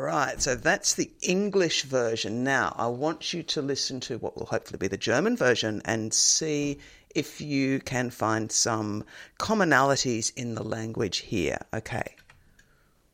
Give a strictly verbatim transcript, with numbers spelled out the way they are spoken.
right, so that's the English version. Now, I want you to listen to what will hopefully be the German version and see if you can find some commonalities in the language here. Okay.